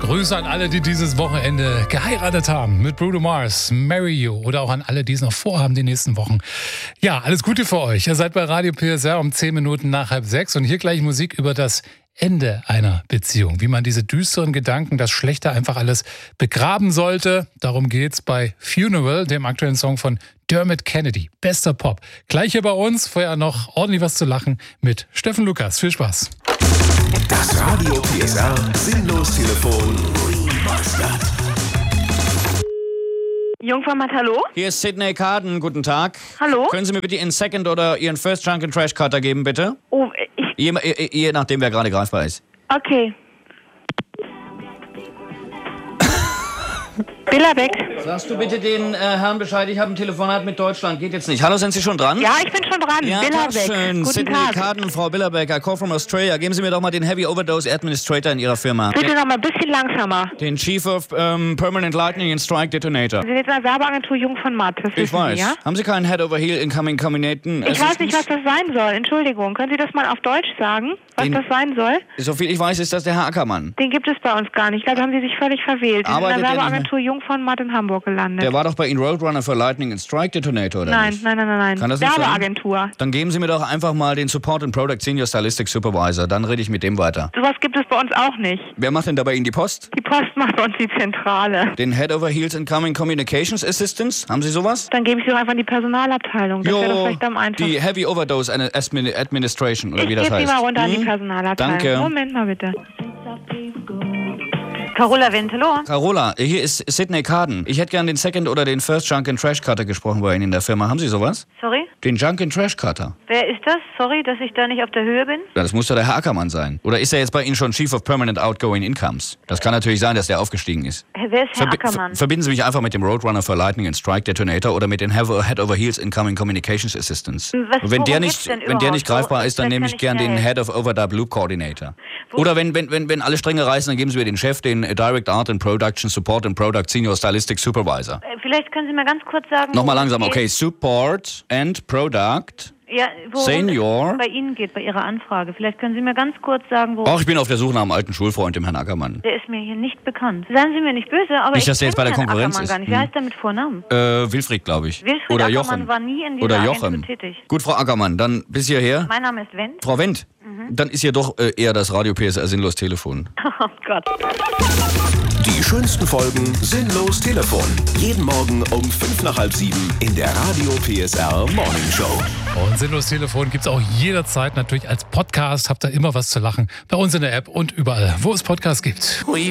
Grüße an alle, die dieses Wochenende geheiratet haben mit Bruno Mars, Marry You, oder auch an alle, die es noch vorhaben die nächsten Wochen. Ja, alles Gute für euch. Ihr seid bei Radio PSR um 10 Minuten nach 5:30 und hier gleich Musik über das Ende einer Beziehung. Wie man diese düsteren Gedanken, das Schlechte einfach alles begraben sollte. Darum geht's bei Funeral, dem aktuellen Song von Dermot Kennedy. Bester Pop. Gleich hier bei uns, vorher noch ordentlich was zu lachen mit Steffen Lukas. Viel Spaß. Das Radio PSR Sinnlos-Telefon. Jungformat, hallo? Hier ist Sydney Carden, guten Tag. Hallo? Können Sie mir bitte Ihren Second oder Ihren First Drunken Trash Cutter geben, bitte? Oh, Je nachdem, wer gerade greifbar ist. okay. Billerbeck. Sagst du bitte den Herrn Bescheid, ich habe ein Telefonat mit Deutschland, geht jetzt nicht. Hallo, sind Sie schon dran? Ja, ich bin schon dran. Ja, Billerbeck. schön. Guten Sydney Tag. Carden, Frau Billerbeck, I call from Australia. Geben Sie mir doch mal den Heavy Overdose Administrator in Ihrer Firma. Bitte noch mal ein bisschen langsamer. Den Chief of Permanent Lightning and Strike Detonator. Sie sind jetzt in der Werbeagentur Jung von Matt. Das Ich wissen weiß. Sie, ja? Haben Sie keinen Head over Heel Incoming Combinaten? Ich weiß nicht, was das sein soll. Entschuldigung. Können Sie das mal auf Deutsch sagen, was das sein soll? So viel ich weiß, ist das der Herr Ackermann. Den gibt es bei uns gar nicht. Ich glaube, da haben Sie sich völlig verwählt. Sie sind in Arbeitet der der nicht Werbeagentur Jung von Matt in Hamburg gelandet. Der war doch bei Ihnen Roadrunner für Lightning and Strike Detonator, oder Nein, nicht? nein. Kann das nicht sein? Werbeagentur. Dann geben Sie mir doch einfach mal den Support and Product Senior Stylistic Supervisor. Dann rede ich mit dem weiter. Sowas gibt es bei uns auch nicht. Wer macht denn da bei Ihnen die Post? Die Post macht bei uns die Zentrale. Den Head over Heels Incoming Communications Assistance? Haben Sie sowas? Dann gebe ich Sie doch einfach in die Personalabteilung. Das wäre doch vielleicht am einfachsten. die Heavy Overdose Administration, oder wie Ich das gebe Sie heißt. mal runter an die Personalabteilung. Danke. Moment mal bitte. Carola Wendt, hallo. Carola, hier ist Sydney Carden. Ich hätte gern den Second oder den First Junk and Trash Cutter gesprochen bei Ihnen in der Firma. Haben Sie sowas? Sorry? Den Junk and Trash Cutter. Wer ist das? Sorry, dass ich da nicht auf der Höhe bin. Ja, das muss doch der Herr Ackermann sein. Oder ist er jetzt bei Ihnen schon Chief of Permanent Outgoing Incomes? Das kann natürlich sein, dass der aufgestiegen ist. Wer ist Herr Ackermann? Verbinden Sie mich einfach mit dem Roadrunner für Lightning and Strike Detonator oder mit den Head over Heels Incoming Communications Assistance. Und wenn der nicht greifbar ist, dann nehme ich gern den Head of Overdub Loop Coordinator. Oder wenn alle Stränge reißen, dann geben Sie mir den Chef, den Direct Art and Production Support and Product Senior Stylistic Supervisor. Vielleicht können Sie mir ganz kurz sagen... Nochmal worum langsam, es okay. geht. Support and Product Ja, worum Senior. es bei Ihnen geht, bei Ihrer Anfrage. Vielleicht können Sie mir ganz kurz sagen, worum... Ach, ich bin auf der Suche nach einem alten Schulfreund, dem Herrn Ackermann. Der ist mir hier nicht bekannt. Seien Sie mir nicht böse, aber Nicht, dass der jetzt bei der kenn Herrn Konkurrenz Ackermann ist. gar nicht. Wie heißt der mit Vornamen? Wilfried, glaube ich. Wilfried Oder Ackermann Jochen. war nie in dieser Oder Agentur Jochem. tätig. Gut, Frau Ackermann, dann bis hierher. Mein Name ist Wendt. Frau Wendt, dann ist hier doch eher das Radio PSR Sinnlos Telefon. Oh Gott. Die schönsten Folgen Sinnlos Telefon. Jeden Morgen um 6:55 in der Radio PSR Morning Show. Und Sinnlos Telefon gibt's auch jederzeit natürlich als Podcast. Habt da immer was zu lachen. Bei uns in der App und überall, wo es Podcasts gibt.